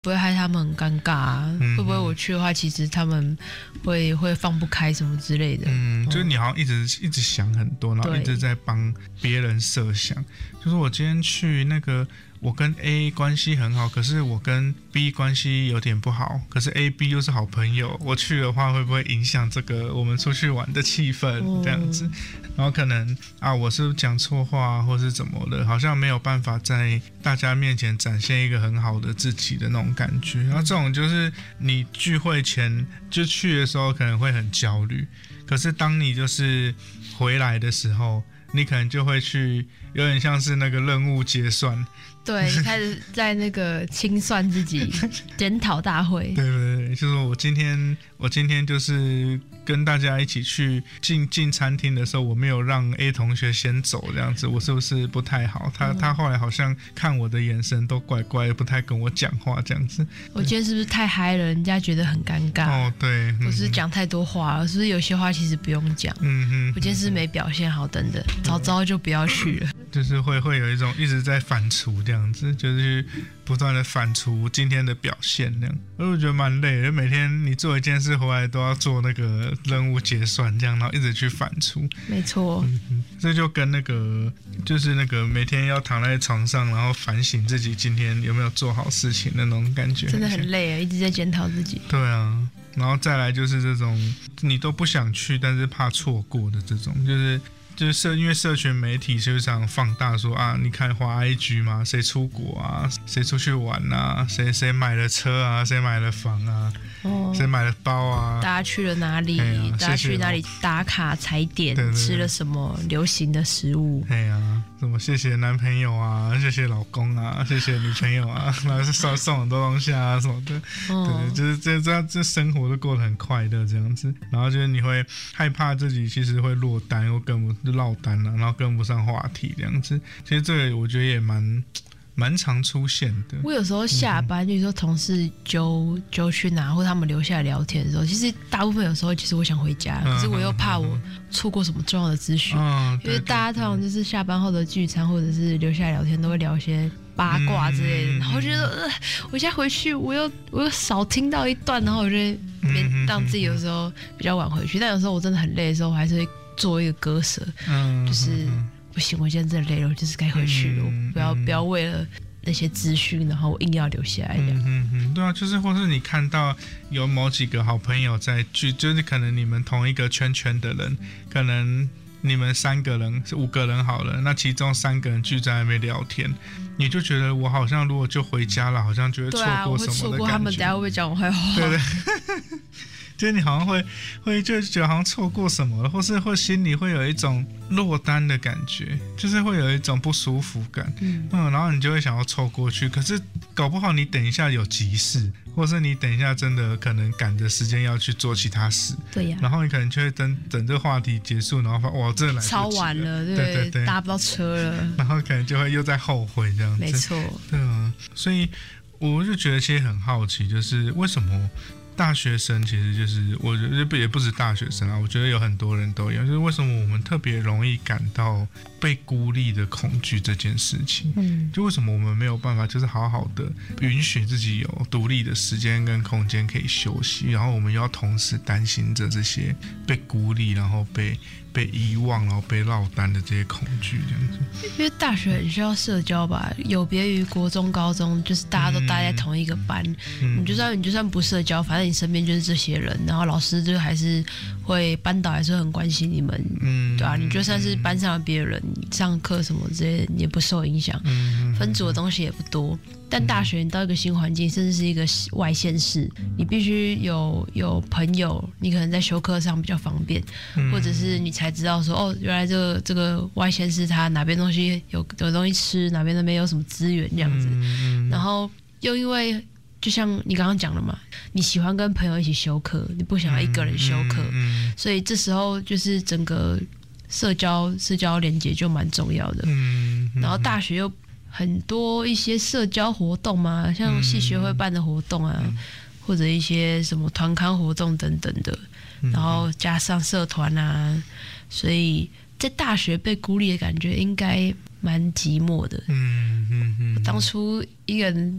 不会害他们很尴尬啊？会不会我去的话，其实他们会放不开什么之类的？ 就是你好像一直想很多，然后一直在帮别人设想。就是我今天去那个，我跟 A 关系很好，可是我跟 B 关系有点不好，可是 A、B 又是好朋友，我去的话会不会影响这个我们出去玩的气氛？这样子，然后可能我是讲错话或是怎么了，好像没有办法在大家面前展现一个很好的自己的那种感觉。然后这种就是你聚会前就去的时候可能会很焦虑，可是当你就是回来的时候，你可能就会去有点像是那个任务结算， 对，开始在那个清算自己检讨大会。 对对对，就是我今天就是跟大家一起去进餐厅的时候，我没有让 A 同学先走，这样子我是不是不太好？他后来好像看我的眼神都怪怪，不太跟我讲话这样子。 我今天是不是太嗨了，人家觉得很尴尬？ 对， 我是讲太多话了，是不是有些话其实不用讲？我今天是没表现好，等等，早知道就不要去了。 就是会有一种一直在反刍这样子，就是不断的反刍今天的表现这样，我觉得蛮累的。每天你做一件事回来都要做那个任务结算这样，然后一直去反刍。 没错， 这就跟那个就是那个每天要躺在床上，然后反省自己今天有没有做好事情的那种感觉， 真的很累啊，一直在检讨自己。 对啊，然后再来就是这种你都不想去，但是怕错过的这种，就是因为社群媒体就常放大说你看滑 IG 嘛，谁出国啊，谁出去玩啊，谁买了车啊，谁买了房啊，谁买了包啊， 大家去了哪里？大家去哪里打卡踩点？对对对，吃了什么流行的食物？ 什么谢谢男朋友啊，谢谢老公啊，谢谢女朋友啊，然后送很多东西啊什么的。对，就是这生活都过得很快乐这样子，然后就是你会害怕自己其实会落单或落单了，然后跟不上话题这样子。其实这个我觉得也蛮常出现的。 我有时候下班，有时候同事揪去哪，或他们留下来聊天的时候，其实大部分有时候其实我想回家，可是我又怕我错过什么重要的资讯，因为大家通常就是下班后的聚餐或者是留下来聊天，都会聊一些八卦之类的，然后我觉得我现在回去我又少听到一段，然后我就让自己有时候比较晚回去，但有时候我真的很累的时候，我还是会做一个割舍，就是不行，我现在真的累了，我就是该回去了，不要为了那些资讯，然后我硬要留下来这样。 对啊，就是或是你看到有某几个好朋友在聚，就是可能你们同一个圈的人，可能你们3个人是5个人好了，那其中3个人聚在那边聊天，你就觉得我好像如果就回家了，好像就会错过什么的感觉。对啊，我会错过他们，等下会不会讲我坏话？ 对。就是你好像会就觉得好像错过什么了，或是会心里会有一种落单的感觉，就是会有一种不舒服感，然后你就会想要凑过去，可是搞不好你等一下有急事，或是你等一下真的可能赶着时间要去做其他事， 对呀， 然后你可能就会等这个话题结束，然后发哇，真的来不及了， 超晚了，对，搭不到车了， 然后可能就会又在后悔这样子， 没错， 对啊，所以我就觉得其实很好奇，就是为什么大学生其实就是我觉得也不止大学生啊，我觉得有很多人都有，就是为什么我们特别容易感到被孤立的恐惧这件事情，就为什么我们没有办法就是好好的允许自己有独立的时间跟空间可以休息，然后我们又要同时担心着这些被孤立，然后被遗忘，然后被落单的这些恐惧这样子。 因为大学很需要社交吧，有别于国中高中，就是大家都待在同一个班，你就算不社交，反正你身边就是这些人，然后老师就还是会，班导还是很关心你们，对啊，你就算是班上的别人，你上课什么之类的，你也不受影响，分组的东西也不多。但大学你到一个新环境，甚至是一个外县市，你必须有朋友，你可能在修课上比较方便，或者是你才知道说原来这个外县市它哪边东西有东西吃，哪边那边有什么资源这样子，然后又因为就像你刚刚讲的嘛，你喜欢跟朋友一起修课，你不想要一个人修课，所以这时候就是整个社交连结就蛮重要的，然后大学又很多一些社交活动嘛，像系学会办的活动啊，或者一些什么团康活动等等的，然后加上社团啊，所以在大学被孤立的感觉应该蛮寂寞的。当初一个人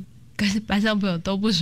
跟班上朋友都不熟。